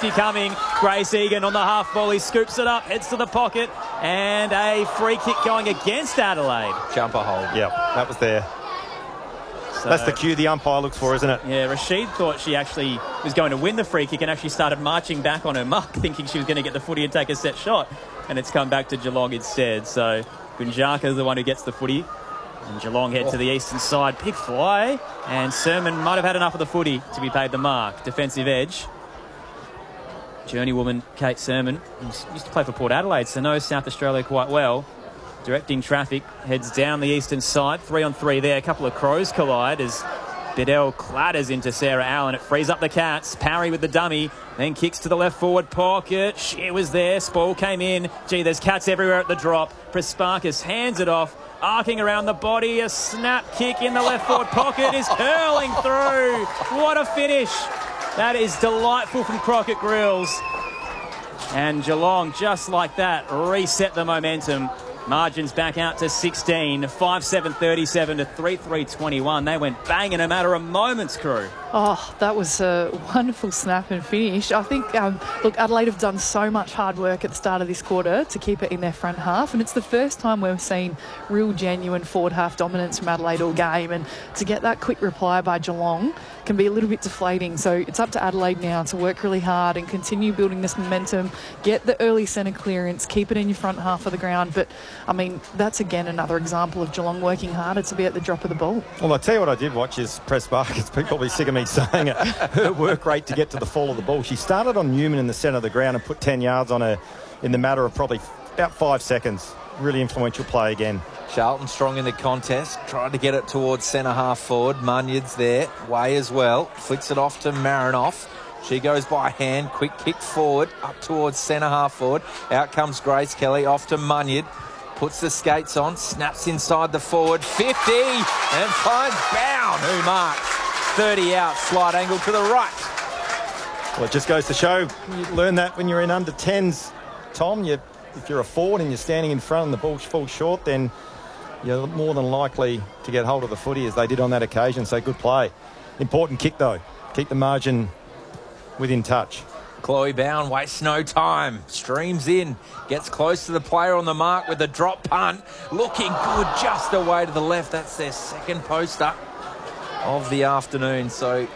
50 coming. Grace Egan on the half volley, scoops it up, heads to the pocket, and a free kick going against Adelaide. Jumper hold. Yeah, that was there. So, that's the cue the umpire looks for, isn't it? Yeah, Rashid thought she actually was going to win the free kick and actually started marching back on her mark, thinking she was going to get the footy and take a set shot. And it's come back to Geelong instead. So Gunjaka is the one who gets the footy. And Geelong head to the eastern side. Big fly. And Sermon might have had enough of the footy to be paid the mark. Defensive edge. Journeywoman Kate Sermon used to play for Port Adelaide, so knows South Australia quite well. Directing traffic, heads down the eastern side. 3-on-3 there. A couple of Crows collide as Biddell clatters into Sarah Allen. It frees up the Cats. Parry with the dummy. Then kicks to the left forward pocket. She was there. Spoil came in. Gee, there's Cats everywhere at the drop. Prasparkas hands it off. Arcing around the body. A snap kick in the left forward pocket is curling through. What a finish. That is delightful from Crockett Grills. And Geelong, just like that, reset the momentum. Margins back out to 16, 5-7-37 to 3-3-21. They went bang in a matter of moments, crew. Oh, that was a wonderful snap and finish. I think, look, Adelaide have done so much hard work at the start of this quarter to keep it in their front half, and it's the first time we've seen real, genuine forward half dominance from Adelaide all game, and to get that quick reply by Geelong can be a little bit deflating. So it's up to Adelaide now to work really hard and continue building this momentum, get the early centre clearance, keep it in your front half of the ground. But, I mean, that's again another example of Geelong working harder to be at the drop of the ball. Well, I tell you what I did watch is Prasparkas. People will be sick of me saying it. Her work rate to get to the fall of the ball. She started on Newman in the centre of the ground and put 10 yards on her in the matter of probably about 5 seconds. Really influential play again. Charlton strong in the contest. Tried to get it towards centre half forward. Munyard's there. Way as well. Flicks it off to Marinoff. She goes by hand. Quick kick forward. Up towards centre half forward. Out comes Grace Kelly. Off to Munyard. Puts the skates on. Snaps inside the forward. 50. And finds Bound, who marks. 30 out. Slight angle to the right. Well, it just goes to show you learn that when you're in under 10s, Tom. If you're a forward and you're standing in front and the ball falls short, then you're more than likely to get hold of the footy as they did on that occasion. So good play. Important kick, though. Keep the margin within touch. Chloe Bound wastes no time. Streams in. Gets close to the player on the mark with a drop punt. Looking good just away to the left. That's their second poster of the afternoon. So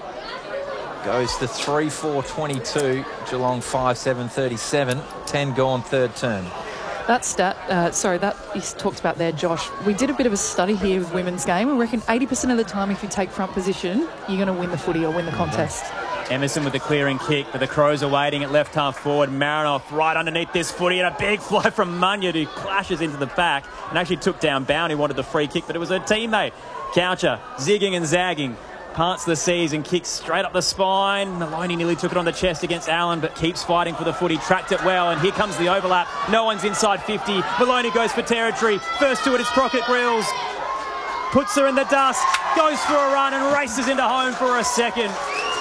goes to 3-4-22. Geelong 5-7-37. 10 gone third term. That stat, that you talked about there, Josh. We did a bit of a study here with women's game. We reckon 80% of the time if you take front position, you're going to win the footy or win the contest. Emerson with the clearing kick, but the Crows are waiting at left half forward. Marinoff right underneath this footy, and a big fly from Munyard, who clashes into the back and actually took down Bound, who wanted the free kick, but it was her teammate. Coucher zigging and zagging, parts the seas and kicks straight up the spine. Maloney nearly took it on the chest against Allen, but keeps fighting for the footy, tracked it well, and here comes the overlap. No one's inside 50. Maloney goes for territory. First to it is Crockett Grills. Puts her in the dust, goes for a run and races into home for a second.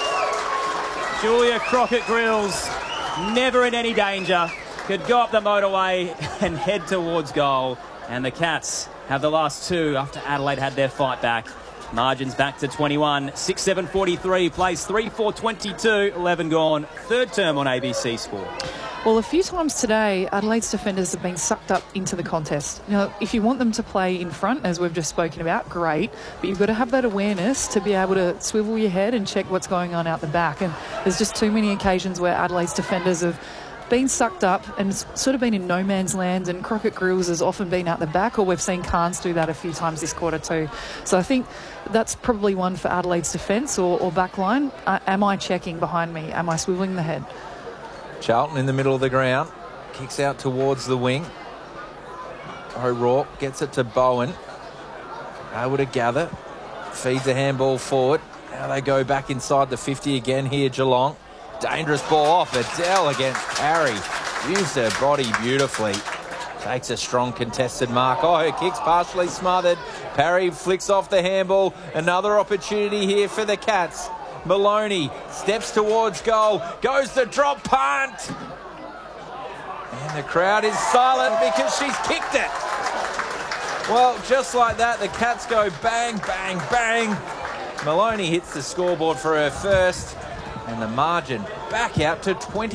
Julia Crockett Grills, never in any danger, could go up the motorway and head towards goal. And the Cats have the last two after Adelaide had their fight back. Margins back to 21, 6-7-43, plays 3-4-22, 11 gone, third term on ABC Sport. Well, a few times today, Adelaide's defenders have been sucked up into the contest. Now, if you want them to play in front, as we've just spoken about, great, but you've got to have that awareness to be able to swivel your head and check what's going on out the back. And there's just too many occasions where Adelaide's defenders have been sucked up and sort of been in no man's land, and Crockett Grills has often been out the back, or we've seen Carnes do that a few times this quarter too. So I think that's probably one for Adelaide's defence or back line. Am I checking behind me? Am I swivelling the head? Charlton in the middle of the ground. Kicks out towards the wing. O'Rourke gets it to Bowen. Able to gather. Feeds a handball forward. Now they go back inside the 50 again here, Geelong. Dangerous ball off. Adele against Parry. Used her body beautifully. Takes a strong contested mark. Oh, her kick's partially smothered. Parry flicks off the handball. Another opportunity here for the Cats. Maloney steps towards goal. Goes the drop punt. And the crowd is silent because she's kicked it. Well, just like that, the Cats go bang, bang, bang. Maloney hits the scoreboard for her first. And the margin back out to 20.